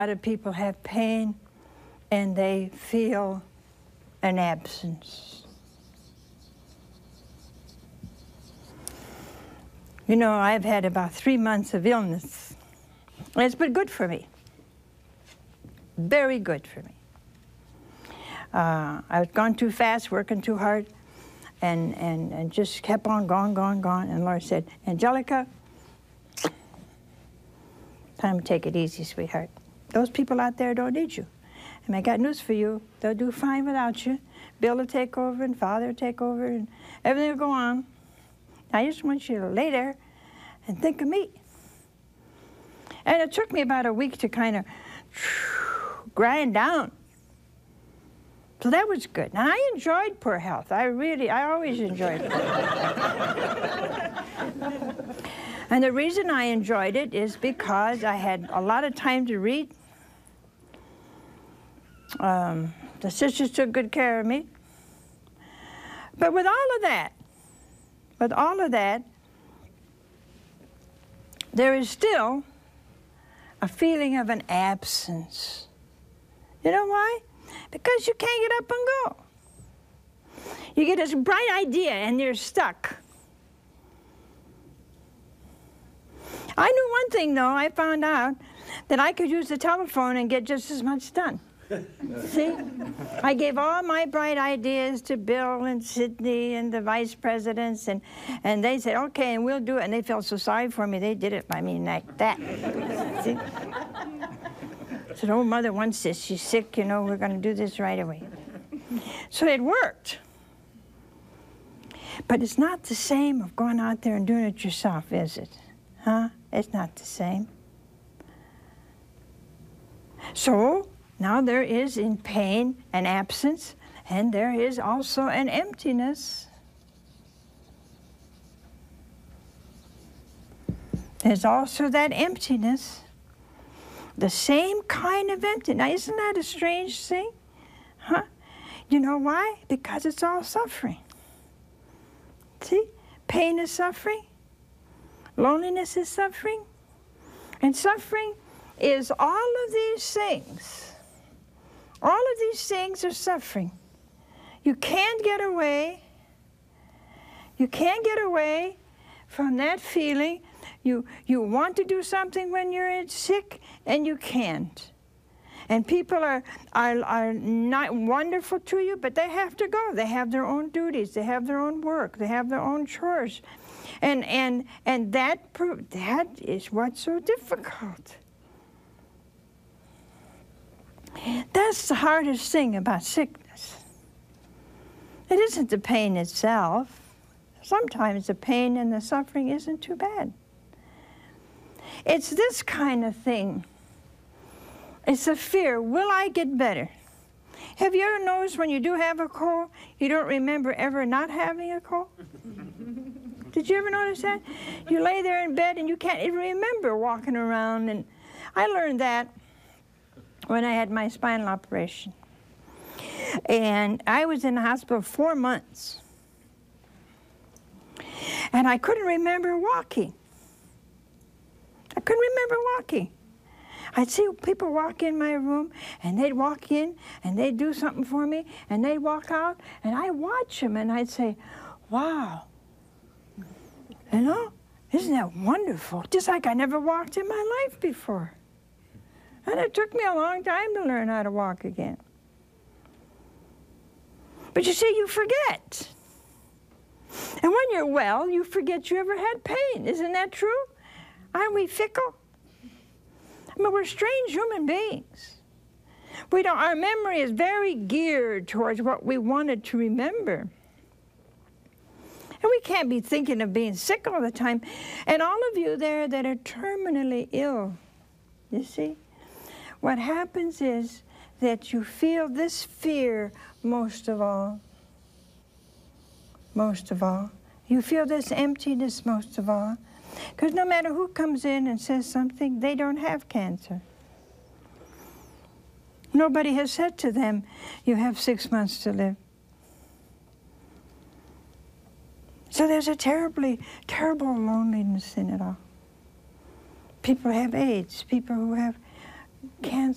A lot of people have pain and they feel an absence. You know, I've had about 3 months of illness. And it's been good for me. Very good for me. I was gone too fast, working too hard, and just kept on going. And Lord said, Angelica, time to take it easy, sweetheart. Those people out there don't need you. And I got news for you. They'll do fine without you. Bill will take over, and Father will take over, and everything will go on. I just want you to lay there and think of me. And it took me about a week to kind of grind down. So that was good. Now, I enjoyed poor health. I always enjoyed it. And the reason I enjoyed it is because I had a lot of time to read. The sisters took good care of me. But with all of that, there is still a feeling of an absence. You know why? Because you can't get up and go. You get this bright idea and you're stuck. I knew one thing, though. I found out that I could use the telephone and get just as much done. See? I gave all my bright ideas to Bill and Sidney and the vice presidents, and they said, okay, and we'll do it. And they felt so sorry for me, they did it, I mean, like that. See? I said, oh, Mother wants this. She's sick, you know, we're going to do this right away. So it worked. But it's not the same of going out there and doing it yourself, is it? Huh? It's not the same. So now there is in pain an absence, and there is also an emptiness. There's also that emptiness, the same kind of emptiness. Now, isn't that a strange thing? Huh? You know why? Because it's all suffering. See? Pain is suffering. Loneliness is suffering. And suffering is all of these things. All of these things are suffering. You can't get away. You can't get away from that feeling. You want to do something when you're sick, and you can't. And people are not wonderful to you, but they have to go. They have their own duties. They have their own work. They have their own chores. And that is what's so difficult. That's the hardest thing about sickness. It isn't the pain itself. Sometimes the pain and the suffering isn't too bad. It's this kind of thing. It's a fear. Will I get better? Have you ever noticed when you do have a cold, you don't remember ever not having a cold? Did you ever notice that? You lay there in bed and you can't even remember walking around. And I learned that when I had my spinal operation. And I was in the hospital 4 months. And I couldn't remember walking. I couldn't remember walking. I'd see people walk in my room, and they'd walk in, and they'd do something for me, and they'd walk out, and I'd watch them, and I'd say, wow, you know, isn't that wonderful? Just like I never walked in my life before. And it took me a long time to learn how to walk again. But you see, you forget. And when you're well, you forget you ever had pain. Isn't that true? Aren't we fickle? I mean, we're strange human beings. Our memory is very geared towards what we wanted to remember. And we can't be thinking of being sick all the time. And all of you there that are terminally ill, you see, what happens is that you feel this fear most of all. Most of all. You feel this emptiness most of all. Because no matter who comes in and says something, they don't have cancer. Nobody has said to them, you have 6 months to live. So there's a terrible loneliness in it all. People have AIDS, people who have cancer.